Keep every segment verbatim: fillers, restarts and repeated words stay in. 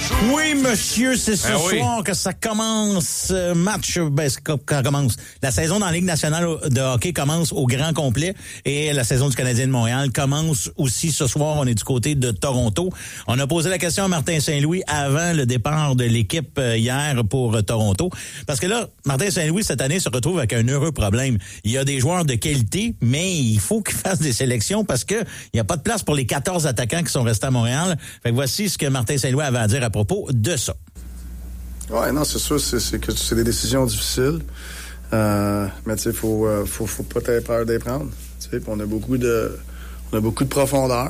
Oui, monsieur, c'est ce ben oui. soir que ça commence. Euh, match, ben, quand commence. La saison dans la Ligue nationale de hockey commence au grand complet et la saison du Canadien de Montréal commence aussi ce soir. On est du côté de Toronto. On a posé la question à Martin Saint-Louis avant le départ de l'équipe hier pour euh, Toronto. Parce que là, Martin Saint-Louis, cette année, se retrouve avec un heureux problème. Il y a des joueurs de qualité, mais il faut qu'il fasse des sélections parce que il n'y a pas de place pour les quatorze attaquants qui sont restés à Montréal. Fait que voici ce que Martin Saint-Louis avait à dire à propos de ça. Ouais, non, c'est sûr, c'est, c'est que c'est des décisions difficiles. Euh, mais tu sais, faut, euh, faut, faut pas avoir peur d'y prendre. Tu sais, on a beaucoup de, on a beaucoup de profondeur.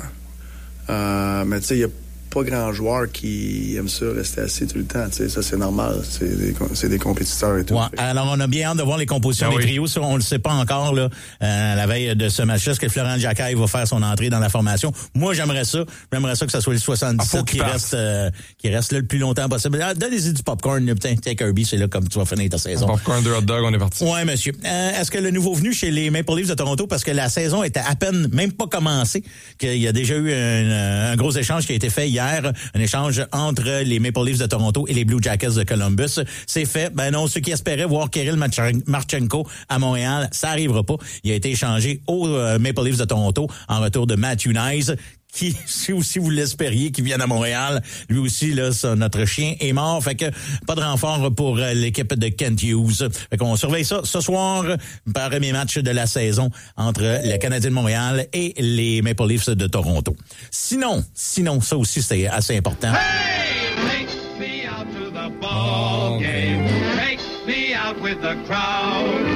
Euh, mais tu sais, il y a pas grand joueur qui aime ça, rester assis tout le temps. Tu sais, ça, c'est normal. C'est des, c'est des compétiteurs et tout. Ouais, alors, on a bien hâte de voir les compositions ah des oui. trios. Ça, on le sait pas encore, là, euh, la veille de ce match-là. Est-ce que Florent Jacquet va faire son entrée dans la formation? Moi, j'aimerais ça. J'aimerais ça que ça soit le soixante-dix-sept ah, qui reste, euh, qui reste là le plus longtemps possible. Ah, donnez-y du popcorn, là, putain, t'es Kirby, c'est là comme tu vas finir ta saison. Popcorn, deux hot dogs, on est parti. Ouais, monsieur. Euh, est-ce que le nouveau venu chez les Maple Leafs de Toronto, parce que la saison était à peine, même pas commencée, qu'il y a déjà eu un, un gros échange qui a été fait hier, un échange entre les Maple Leafs de Toronto et les Blue Jackets de Columbus. C'est fait. Ben non, ceux qui espéraient voir Kirill Marchenko à Montréal, ça arrivera pas. Il a été échangé aux euh, Maple Leafs de Toronto en retour de Matthew Knies, qui, si aussi vous l'espériez, qui vienne à Montréal. Lui aussi, là, ça, notre chien est mort. Fait que pas de renfort pour euh, l'équipe de Kent Hughes. Fait qu'on surveille ça ce soir, premier match de la saison entre le Canadien de Montréal et les Maple Leafs de Toronto. Sinon, sinon, ça aussi, c'est assez important. Hey, take me out to the ball game. Take me out with the crowd.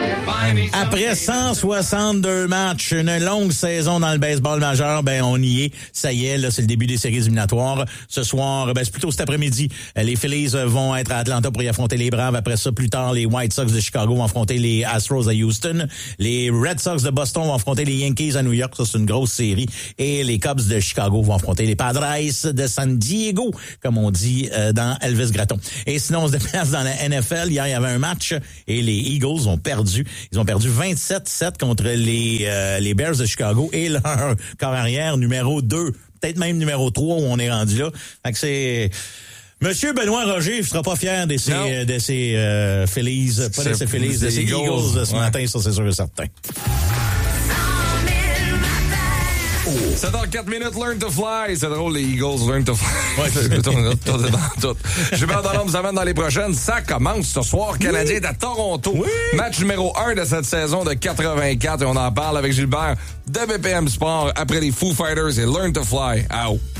Après cent soixante-deux matchs, une longue saison dans le baseball majeur, ben on y est. Ça y est, là, c'est le début des séries éliminatoires. Ce soir, ben c'est plutôt cet après-midi. Les Phillies vont être à Atlanta pour y affronter les Braves. Après ça, plus tard, les White Sox de Chicago vont affronter les Astros à Houston. Les Red Sox de Boston vont affronter les Yankees à New York. Ça, c'est une grosse série. Et les Cubs de Chicago vont affronter les Padres de San Diego, comme on dit euh, dans Elvis Gratton. Et sinon, on se déplace dans la N F L. Hier, il y avait un match et les Eagles ont perdu. Ils ont perdu vingt-sept sept contre les euh, les Bears de Chicago et leur corps arrière numéro deux, peut-être même numéro trois où on est rendu là. Fait que c'est Monsieur Benoît Roger ne sera pas fier de ses de ses euh, Phillies, pas de ses Phillies, de ses Eagles, Eagles de ce ouais. matin, ça c'est sûr et certain. sept heures quatre minutes, Learn to Fly. C'est drôle, les Eagles, Learn to Fly. Ouais, tout, tout, tout. Gilbert Delorme nous amène dans les prochaines. Ça commence ce soir. Canadien oui. à Toronto. Oui. Match numéro un de cette saison de quatre-vingt-quatre. Et on en parle avec Gilbert de B P M Sport après les Foo Fighters et Learn to Fly. Out.